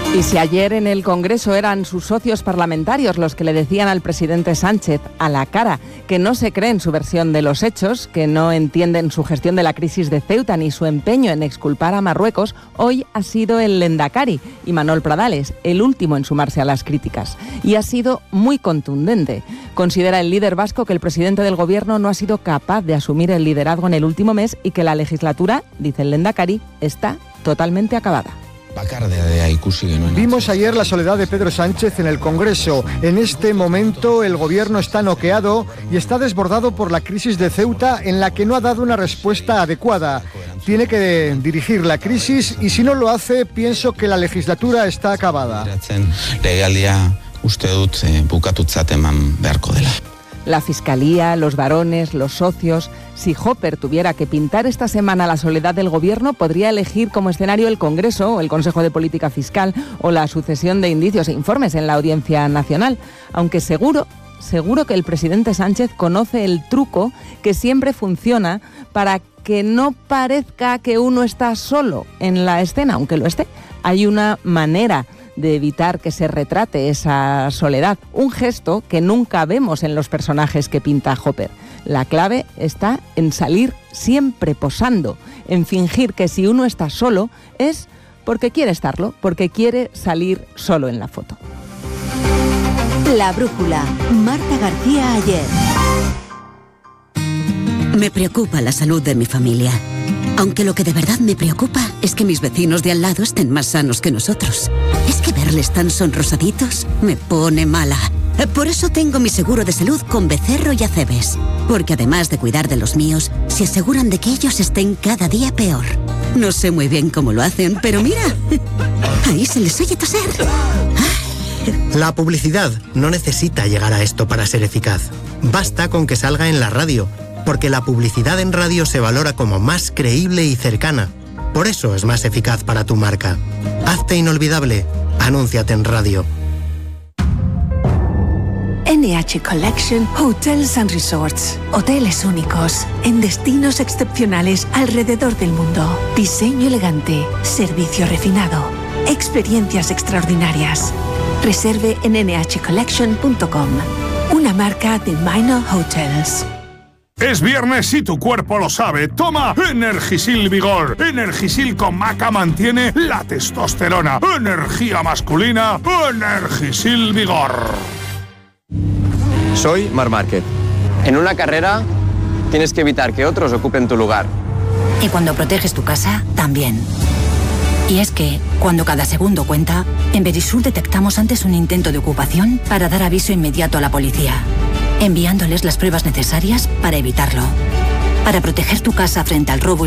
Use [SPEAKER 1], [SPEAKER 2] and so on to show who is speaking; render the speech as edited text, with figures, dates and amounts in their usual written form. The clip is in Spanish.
[SPEAKER 1] Y si ayer en el Congreso eran sus socios parlamentarios los que le decían al presidente Sánchez a la cara que no se creen su versión de los hechos, que no entienden su gestión de la crisis de Ceuta ni su empeño en exculpar a Marruecos, hoy ha sido el Lehendakari, Imanol Pradales, el último en sumarse a las críticas. Y ha sido muy contundente. Considera el líder vasco que el presidente del gobierno no ha sido capaz de asumir el liderazgo en el último mes y que la legislatura, dice el Lehendakari, está totalmente acabada.
[SPEAKER 2] Vimos ayer la soledad de Pedro Sánchez en el Congreso. En este momento el gobierno está noqueado y está desbordado por la crisis de Ceuta, en la que no ha dado una respuesta adecuada. Tiene que dirigir la crisis y si no lo hace, pienso que la legislatura está acabada.
[SPEAKER 1] La Fiscalía, los varones, los socios. Si Hopper tuviera que pintar esta semana la soledad del gobierno, podría elegir como escenario el Congreso, o el Consejo de Política Fiscal o la sucesión de indicios e informes en la Audiencia Nacional. Aunque seguro que el presidente Sánchez conoce el truco que siempre funciona para que no parezca que uno está solo en la escena, aunque lo esté. Hay una manera de evitar que se retrate esa soledad, un gesto que nunca vemos en los personajes que pinta Hopper. La clave está en salir siempre posando, en fingir que si uno está solo es porque quiere estarlo, porque quiere salir solo en la foto.
[SPEAKER 3] La brújula, Marta García Ayer.
[SPEAKER 4] Me preocupa la salud de mi familia. Aunque lo que de verdad me preocupa es que mis vecinos de al lado estén más sanos que nosotros. Es que verles tan sonrosaditos me pone mala. Por eso tengo mi seguro de salud con Becerro y Acebes. Porque además de cuidar de los míos, se aseguran de que ellos estén cada día peor. No sé muy bien cómo lo hacen, pero mira, ahí se les oye toser.
[SPEAKER 5] La publicidad no necesita llegar a esto para ser eficaz. Basta con que salga en la radio. Porque la publicidad en radio se valora como más creíble y cercana. Por eso es más eficaz para tu marca. Hazte inolvidable. Anúnciate en radio.
[SPEAKER 6] NH Collection Hotels and Resorts. Hoteles únicos, en destinos excepcionales alrededor del mundo. Diseño elegante, servicio refinado, experiencias extraordinarias. Reserve en nhcollection.com. Una marca de Minor Hotels.
[SPEAKER 7] Es viernes y tu cuerpo lo sabe. Toma Energisil Vigor. Energisil con maca mantiene la testosterona. Energía masculina. Energisil Vigor.
[SPEAKER 8] Soy Marc Márquez. En una carrera tienes que evitar que otros ocupen tu lugar.
[SPEAKER 9] Y cuando proteges tu casa, también. Y es que, cuando cada segundo cuenta, en Verisur detectamos antes un intento de ocupación para dar aviso inmediato a la policía, enviándoles las pruebas necesarias para evitarlo. Para proteger tu casa frente al robo y